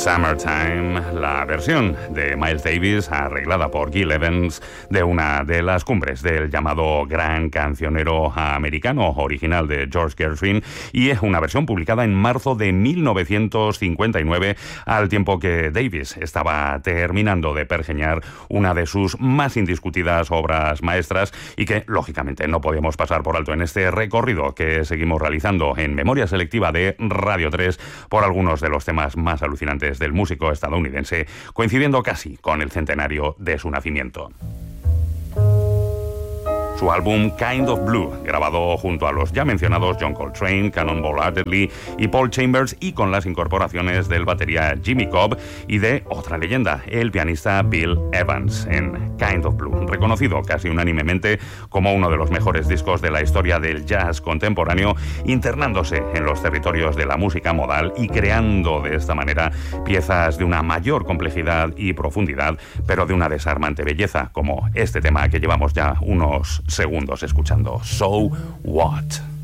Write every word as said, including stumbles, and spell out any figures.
Summertime, la versión de Miles Davis arreglada por Gil Evans de una de las cumbres del llamado gran cancionero americano original de George Gershwin, y es una versión publicada en marzo de mil novecientos cincuenta y nueve, al tiempo que Davis estaba terminando de pergeñar una de sus más indiscutidas obras maestras y que lógicamente no podíamos pasar por alto en este recorrido que seguimos realizando en memoria selectiva de Radio tres por algunos de los temas más alucinantes del músico estadounidense, coincidiendo casi con el centenario de su nacimiento. Su álbum Kind of Blue, grabado junto a los ya mencionados John Coltrane, Cannonball Adderley y Paul Chambers, y con las incorporaciones del batería Jimmy Cobb y de otra leyenda, el pianista Bill Evans, en Kind of Blue, reconocido casi unánimemente como uno de los mejores discos de la historia del jazz contemporáneo, internándose en los territorios de la música modal y creando de esta manera piezas de una mayor complejidad y profundidad, pero de una desarmante belleza, como este tema que llevamos ya unos segundos escuchando, So What?